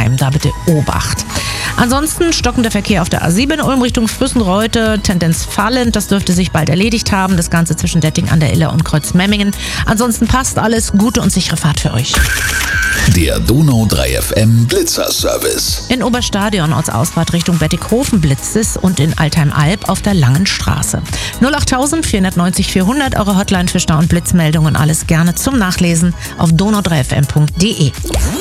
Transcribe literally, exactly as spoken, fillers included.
Hildesheim. Da bitte Obacht. Ansonsten stockender Verkehr auf der A sieben Ulm Richtung Füssen-Reute, Tendenz fallend. Das dürfte sich bald erledigt haben. Das Ganze zwischen Detting an der Iller und Kreuzmemmingen. Ansonsten passt alles. Gute und sichere Fahrt für euch. Der Donau drei F M Blitzerservice. In Oberstadion Ortsausfahrt Richtung Bettighofen blitzt es und in Altheim-Alb auf der Langen Straße. null acht vier neun null vierhundert, eure Hotline für Stau- und Blitzmeldungen. Alles gerne zum Nachlesen auf donau drei f m punkt d e.